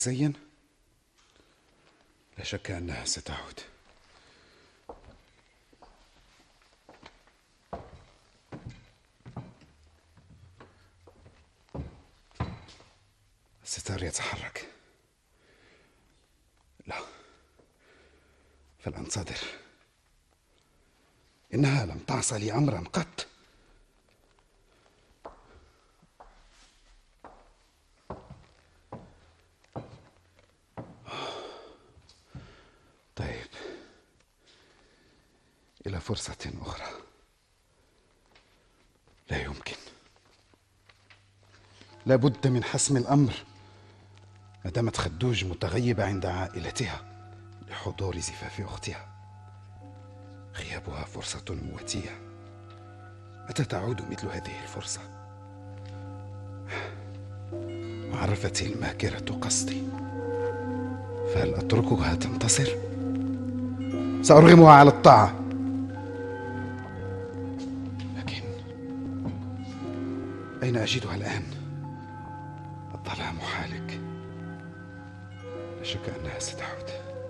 زين؟ لا شك أنها ستعود. الستار يتحرك. لا، فلأنتظر. إنها لم تعص لي أمرا قط. طيب، إلى فرصة أخرى. لا يمكن، لا بد من حسم الأمر. ما دامت خدوج متغيبة عند عائلتها لحضور زفاف أختها، غيابها فرصة مواتية. متى تعود مثل هذه الفرصة؟ عرفتي الماكرة قصدي، فهل أتركها تنتصر؟ سأرغمها على الطاعة، لكن أين أجدها الآن؟ الظلام حالك. لا شك أنها ستعود.